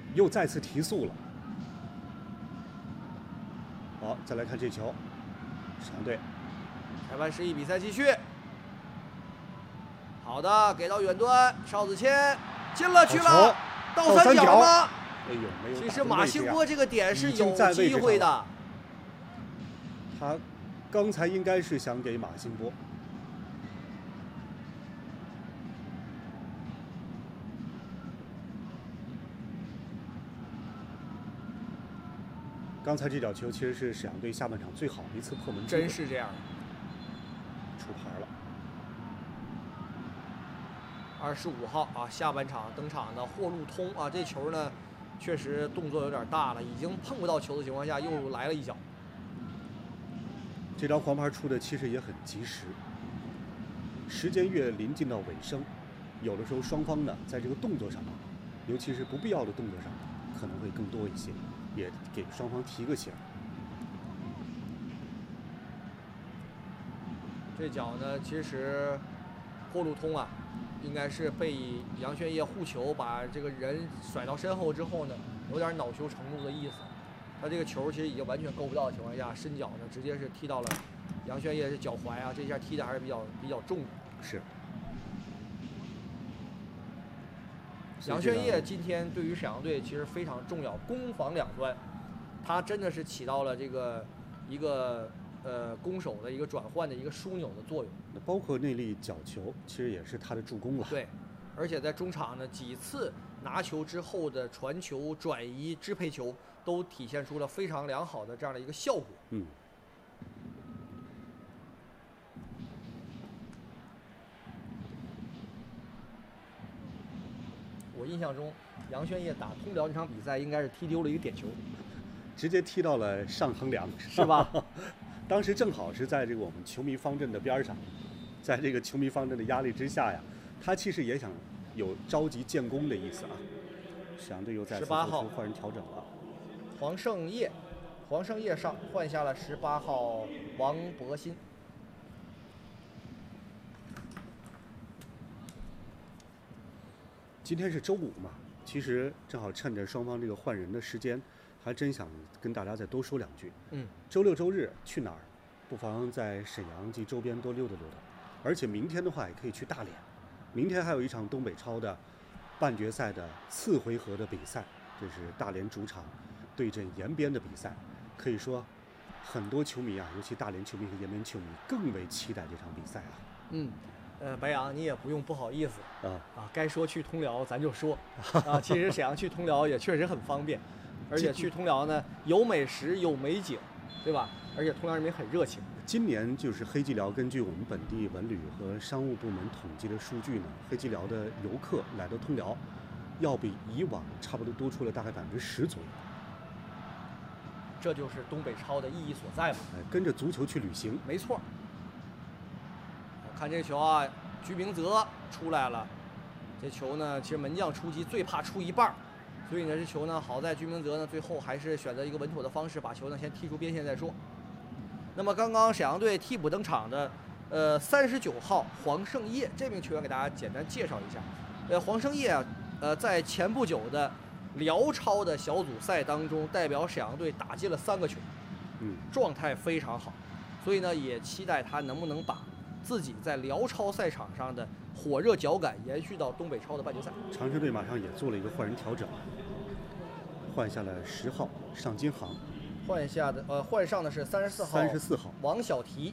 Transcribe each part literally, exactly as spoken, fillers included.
又再次提速了。好，再来看这球，沈阳队。 裁判示意比赛继续。好的，给到远端，邵子谦进了去了，倒三角吗？ 哎呦，没有。 其实马兴波这个点是有机会的。 他刚才应该是想给马兴波。刚才这脚球其实是沈阳队下半场最好的一次破门机会。 真是这样。 出牌了。 二十五号啊，下半场登场的霍路通啊，这球呢，确实动作有点大了，已经碰不到球的情况下，又来了一脚。 这张黄牌出的其实也很及时，时间越临近到尾声，有的时候双方呢，在这个动作上啊，尤其是不必要的动作上，可能会更多一些，也给双方提个醒。 这脚呢，其实霍路通啊，应该是被杨轩烨护球，把这个人甩到身后之后呢，有点恼羞成怒的意思。他这个球其实已经完全够不到的情况下，伸脚呢直接是踢到了杨轩烨的脚踝啊，这下踢的还是比较比较重的。 是。 杨轩烨今天对于沈阳队其实非常重要，攻防两端，他真的是起到了这个一个呃攻守的一个转换的一个枢纽的作用。 包括那粒角球，其实也是他的助攻了。 对，而且在中场呢几次拿球之后的传球、转移、支配球，都体现出了非常良好的这样的一个效果。 嗯。 我印象中，杨轩烨打通辽这场比赛应该是踢丢了一个点球， 直接踢到了上横梁， 是吧？ 当时正好是在这个我们球迷方阵的边上，在这个球迷方阵的压力之下呀，他其实也想有着急建功的意思啊。沈阳队又再次做出换人调整了。 黄胜业，黄胜业上换下了十八号王博鑫。 今天是周五嘛，其实正好趁着双方这个换人的时间，还真想跟大家再多说两句。 嗯， 周六周日去哪儿？不妨在沈阳及周边多溜达溜达。而且明天的话也可以去大连，明天还有一场东北超的半决赛的次回合的比赛，这是大连主场对阵延边的比赛。可以说，很多球迷啊，尤其大连球迷和延边球迷更为期待这场比赛啊。 嗯。呃，白杨，你也不用不好意思啊啊，该说去通辽咱就说啊。其实沈阳去通辽也确实很方便，而且去通辽呢有美食有美景，对吧？而且通辽人民很热情。 今年就是黑吉辽根据我们本地文旅和商务部门统计的数据呢，黑吉辽的游客来到通辽，要比以往差不多多出了大概百分之十左右。 这就是东北超的意义所在嘛。 跟着足球去旅行， 没错。看这球啊，居明泽出来了。这球呢，其实门将出击最怕出一半，所以呢，这球呢，好在居明泽呢最后还是选择一个稳妥的方式，把球呢先踢出边线再说。那么刚刚沈阳队替补登场的，呃，三十九号黄胜业这名球员给大家简单介绍一下。呃，黄胜业啊，呃，在前不久的辽超的小组赛当中，代表沈阳队打进了三个球， 嗯， 状态非常好，所以呢，也期待他能不能把自己在辽超赛场上的火热脚感延续到东北超的半决赛。 长春队马上也做了一个换人调整，换下了十号尚金航， 换下的呃换上的是三十四号三十四号王小提。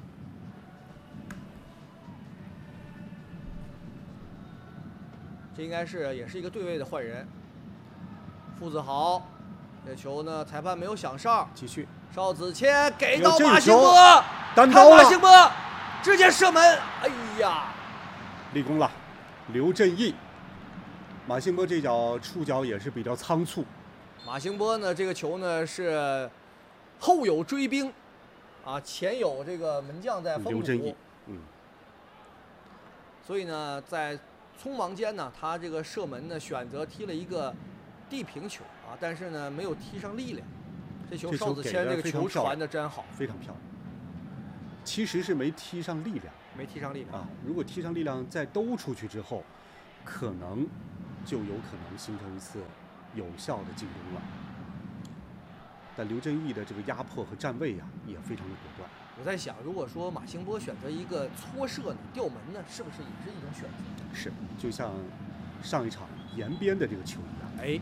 这应该是也是一个对位的换人。傅子豪，这球呢裁判没有响哨， 继续。 邵子谦给到马兴波， 单刀马兴波直接射门，哎呀， 立功了，刘振义。马兴波这脚触脚也是比较仓促。 马兴波呢，这个球呢是后有追兵，啊，前有这个门将在封堵。 刘振义，嗯。 所以呢，在匆忙间呢，他这个射门呢选择踢了一个地平球啊，但是呢没有踢上力量。这球邵子谦这个球传的真好， 非常漂亮。其实是没踢上力量， 没踢上力量啊！如果踢上力量再兜出去之后，可能就有可能形成一次有效的进攻了。但刘振毅的这个压迫和站位呀、啊，也非常的果断。 我在想，如果说马兴波选择一个搓射呢、吊门呢，是不是也是一种选择？ 是，就像上一场延边的这个球一样。 哎。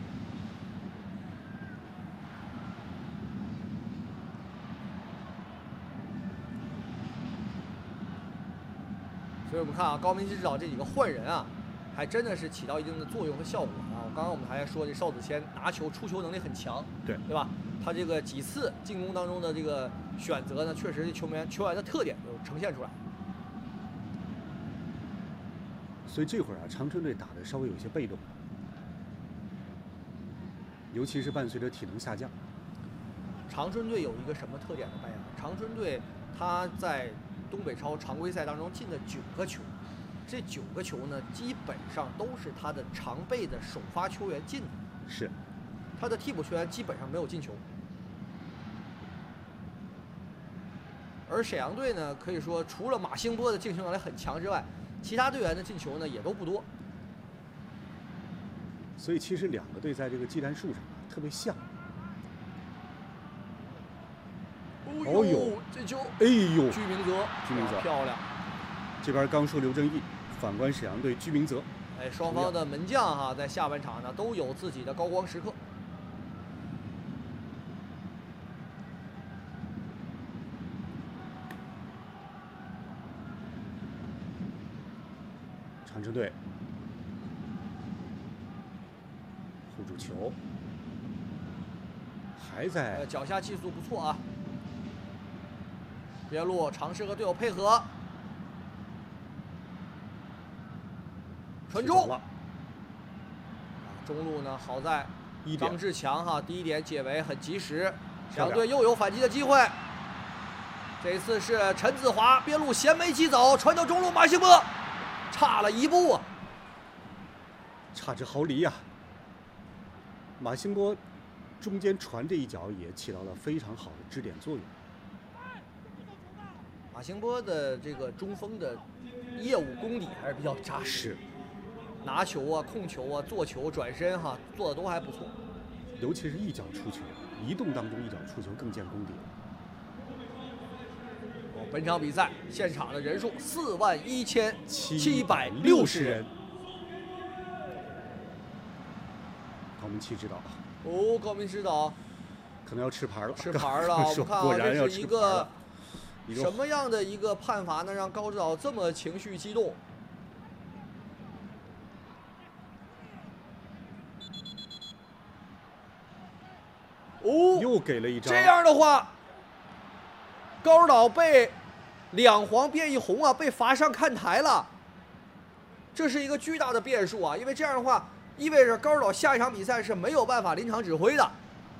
所以我们看啊，高明指导这几个换人啊，还真的是起到一定的作用和效果啊。刚刚我们还说这邵子谦拿球出球能力很强， 对对吧？他这个几次进攻当中的这个选择呢，确实是球员球员的特点都呈现出来。 所以这会儿啊，长春队打得稍微有些被动，尤其是伴随着体能下降。 长春队有一个什么特点呢？大家，长春队他在东北超常规赛当中进的九个球，这九个球呢，基本上都是他的常备的首发球员进的， 是， 他的替补球员基本上没有进球。而沈阳队呢，可以说除了马兴波的进球能力很强之外，其他队员的进球呢也都不多。 所以其实两个队在这个技战术上啊特别像。 哦呦，这球， 哎呦， 居明泽， 居明泽漂亮。 这边刚说刘正义，反观沈阳队居明泽。 哎，双方的门将哈、啊，在下半场呢都有自己的高光时刻。 长春队护住球，还在、 呃、脚下技术不错啊。边路尝试和队友配合，传中。啊，中路呢好在张志强哈第一点解围很及时，沈阳队又有反击的机会。这一次是陈子华边路衔枚疾走，传到中路马兴波，差了一步啊， 差之毫厘呀、啊。马兴波中间传这一脚也起到了非常好的支点作用。 马兴波的这个中锋的业务功底还是比较扎实，拿球啊、控球啊、做球、转身哈、啊，做的都还不错。 尤其是一脚出球，移动当中一脚出球更见功底了。 哦，本场比赛现场的人数四万一千七百六十人。 高明奇指导。 哦，高明指导可能要吃牌了。 吃牌了，我们看啊，这是一个。什么样的一个判罚呢？让高指导这么情绪激动？哦， 又给了一张。 这样的话，高指导被两黄变一红啊，被罚上看台了。这是一个巨大的变数啊！因为这样的话，意味着高指导下一场比赛是没有办法临场指挥的。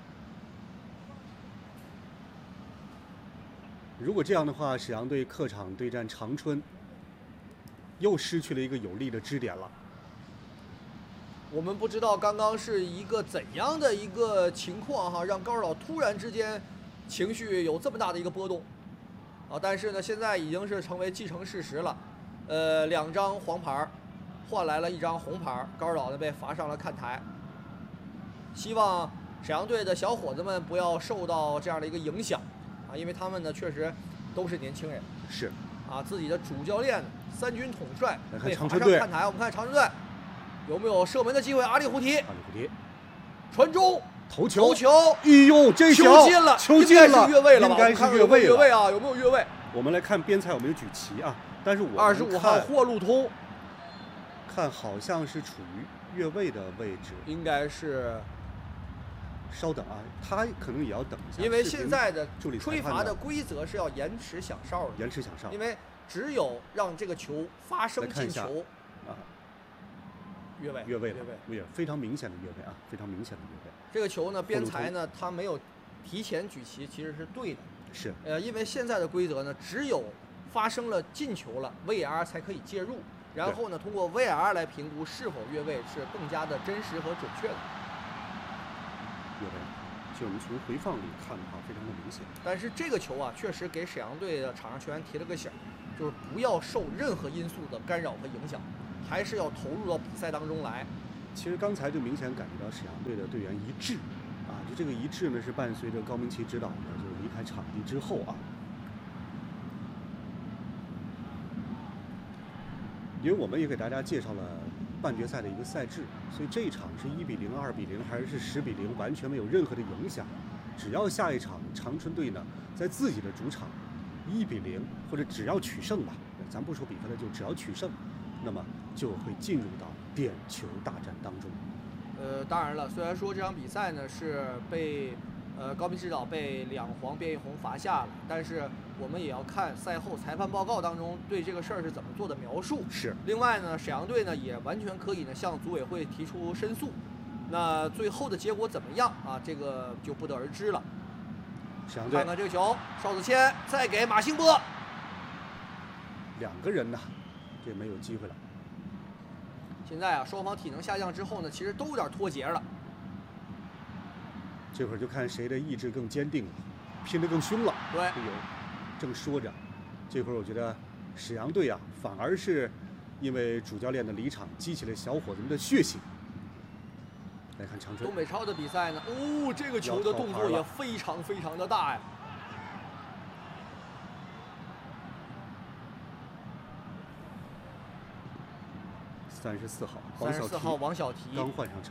如果这样的话，沈阳队客场对战长春，又失去了一个有利的支点了。 我们不知道刚刚是一个怎样的一个情况哈，让高指导突然之间情绪有这么大的一个波动啊！但是呢，现在已经是成为既成事实了。呃，两张黄牌换来了一张红牌，高指导呢被罚上了看台。希望沈阳队的小伙子们不要受到这样的一个影响。啊，因为他们呢确实都是年轻人， 是啊，自己的主教练三军统帅被罚上看台。我们看长春队有没有射门的机会？阿里胡提， 阿里胡提传中， 头球， 头球， 哎呦，这球进了， 球进了， 是越位了吧？ 应该是越位了。 越位啊，有没有越位？ 我们来看边裁有没有举旗啊？但是我二十五号霍路通， 看好像是处于越位的位置， 应该是。 稍等啊，他可能也要等一下， 因为现在的吹吹罚的规则是要延迟响哨的， 延迟响哨。 因为只有让这个球发生进球， 啊， 越位， 越位， 越位， 越位，非常明显的越位啊，非常明显的越位。 这个球呢，边裁呢他没有提前举旗，其实是对的。 是， 呃，因为现在的规则呢，只有发生了进球了 ，V R 才可以介入，然后呢，通过 V R 来评估是否越位是更加的真实和准确的。 越位，就我们从回放里看的话，非常的明显。 但是这个球啊，确实给沈阳队的场上球员提了个醒，就是不要受任何因素的干扰和影响，还是要投入到比赛当中来。 其实刚才就明显感觉到沈阳队的队员一致，啊，就这个一致呢是伴随着高明奇指导的，就是离开场地之后啊，因为我们也给大家介绍了半决赛的一个赛制，所以这一场是一比零、二比零还是十比零，完全没有任何的影响。只要下一场长春队呢在自己的主场一比零，或者只要取胜吧，咱不说比分了，就只要取胜，那么就会进入到点球大战当中。 呃，当然了，虽然说这场比赛呢是被呃高明指导被两黄变一红罚下了，但是我们也要看赛后裁判报告当中对这个事儿是怎么做的描述。 是。 另外呢，沈阳队呢也完全可以呢向组委会提出申诉。那最后的结果怎么样啊？这个就不得而知了。 沈阳队看看这个球，邵子谦再给马兴波， 两个人呢，这没有机会了。 现在啊，双方体能下降之后呢，其实都有点脱节了。 这会儿就看谁的意志更坚定了，拼得更凶了。 对， 有正说着，这会儿我觉得沈阳队啊，反而是因为主教练的离场，激起了小伙子们的血性。来看长春东北超的比赛呢，哦，这个球的动作也非常非常的大呀。 三十四号， 三十四号王小提刚换上场，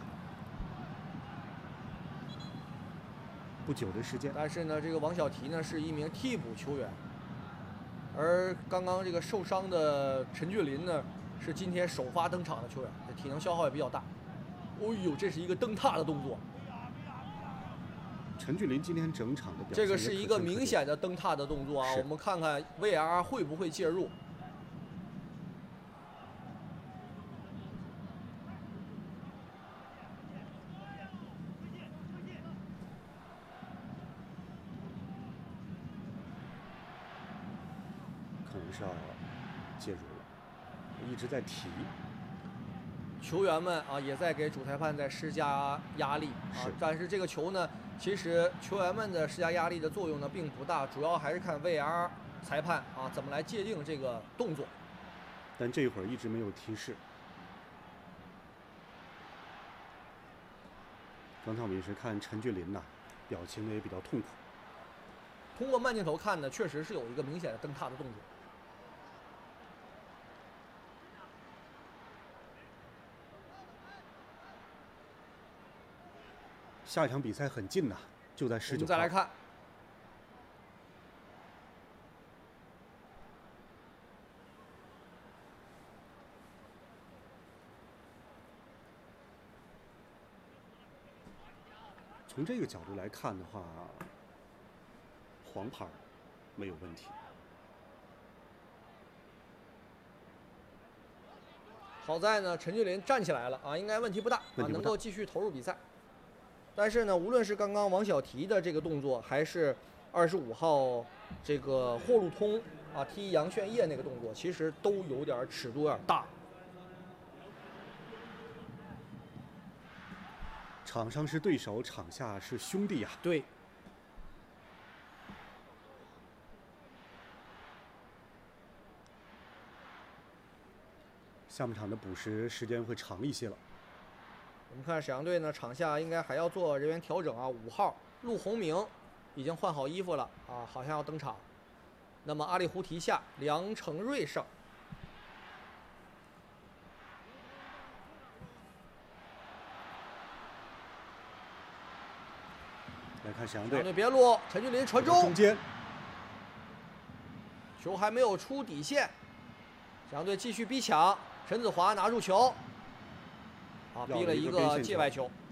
不久的时间。 但是呢，这个王小提呢是一名替补球员，而刚刚这个受伤的陈俊林呢是今天首发登场的球员，体能消耗也比较大。哦呦，这是一个蹬踏的动作。 陈俊林今天整场的表现， 这个是一个明显的蹬踏的动作啊，我们看看 V R 会不会介入。 可能是要介入了，一直在提。 球员们啊也在给主裁判在施加压力啊，但是这个球呢，其实球员们的施加压力的作用呢并不大，主要还是看 V R 裁判啊怎么来界定这个动作。 但这一会儿一直没有提示。刚才我们也是看陈俊林呐、啊，表情呢也比较痛苦。 通过慢镜头看呢，确实是有一个明显的蹬踏的动作。 下一场比赛很近呐、啊，就在十九号。 我们再来看， 从这个角度来看的话，黄牌没有问题。 好在呢，陈俊林站起来了啊，应该问题不大啊，能够继续投入比赛。但是呢，无论是刚刚王小提的这个动作，还是二十五号这个霍路通啊踢杨炫烨那个动作，其实都有点尺度有点大。 场上是对手，场下是兄弟啊。 对。 下半场的补时时间会长一些了。 我们看沈阳队呢，场下应该还要做人员调整啊。五号陆鸿明已经换好衣服了啊，好像要登场。那么阿里胡提下，梁成瑞上。 来看沈阳队， 沈阳队边路，陈俊林传中， 中间， 球还没有出底线，沈阳队继续逼抢，陈子华拿住球。啊，逼了一个界外球。